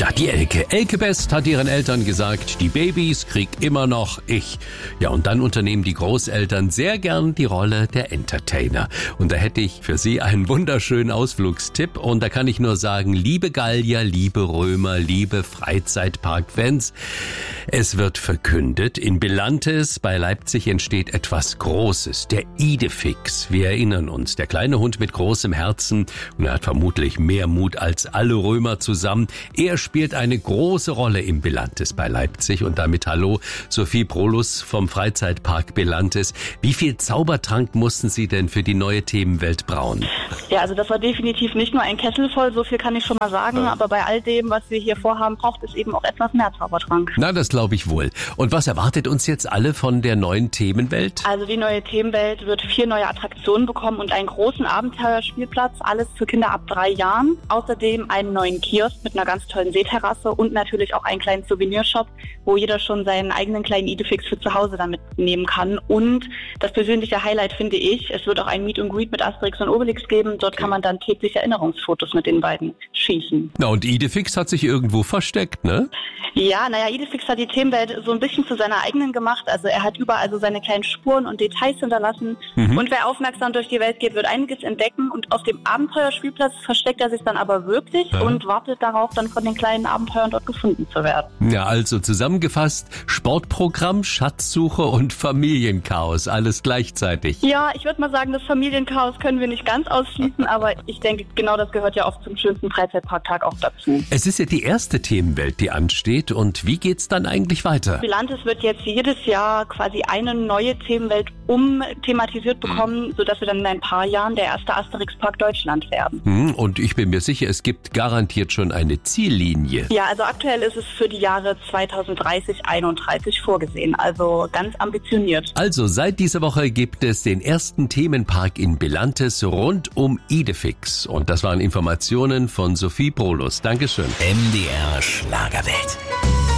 Ja, die Elke. Elke Best hat ihren Eltern gesagt, die Babys krieg immer noch ich. Ja, und dann unternehmen die Großeltern sehr gern die Rolle der Entertainer. Und da hätte ich für Sie einen wunderschönen Ausflugstipp. Und da kann ich nur sagen, liebe Gallier, liebe Römer, liebe Freizeitparkfans, es wird verkündet, in Belantes bei Leipzig entsteht etwas Großes, der Idefix. Wir erinnern uns, der kleine Hund mit großem Herzen, und er hat vermutlich mehr Mut als alle Römer zusammen. Er spielt eine große Rolle im Belantes bei Leipzig. Und damit hallo, Sophie Prolus vom Freizeitpark Belantes. Wie viel Zaubertrank mussten Sie denn für die neue Themenwelt brauen? Ja, also das war definitiv nicht nur ein Kessel voll, so viel kann ich schon mal sagen. Aber bei all dem, was wir hier vorhaben, braucht es eben auch etwas mehr Zaubertrank. Na, das glaube ich wohl. Und was erwartet uns jetzt alle von der neuen Themenwelt? Also die neue Themenwelt wird 4 neue Attraktionen bekommen und einen großen Abenteuerspielplatz, alles für Kinder ab 3 Jahren. Außerdem einen neuen Kiosk mit einer ganz tollen Seeterrasse und natürlich auch einen kleinen Souvenirshop, wo jeder schon seinen eigenen kleinen Idefix für zu Hause damit nehmen kann. Und das persönliche Highlight finde ich, es wird auch ein Meet and Greet mit Asterix und Obelix geben. Dort kann man dann täglich Erinnerungsfotos mit den beiden schießen. Na, und Idefix hat sich irgendwo versteckt, ne? Ja, Idefix hat die Themenwelt so ein bisschen zu seiner eigenen gemacht. Also er hat überall so seine kleinen Spuren und Details hinterlassen. Und wer aufmerksam durch die Welt geht, wird einiges entdecken. Und auf dem Abenteuerspielplatz versteckt er sich dann aber wirklich und wartet darauf, dann von den kleinen Abenteuern dort gefunden zu werden. Ja, also zusammengefasst, Sportprogramm, Schatzsuche und Familienchaos, alles gleichzeitig. Ja, ich würde mal sagen, das Familienchaos können wir nicht ganz ausschließen, aber ich denke, genau das gehört ja oft zum schönsten Freizeitparktag auch dazu. Es ist ja die erste Themenwelt, die ansteht. Und wie geht's dann eigentlich weiter? Belantes wird jetzt jedes Jahr quasi eine neue Themenwelt thematisiert bekommen, sodass wir dann in ein paar Jahren der erste Asterix-Park Deutschland werden. Und ich bin mir sicher, es gibt garantiert schon eine Ziellinie. Ja, also aktuell ist es für die Jahre 2030, 2031 vorgesehen, also ganz ambitioniert. Also seit dieser Woche gibt es den ersten Themenpark in Belantes rund um Idefix. Und das waren Informationen von Sophie Prolus. Dankeschön. MDR Schlagerwelt.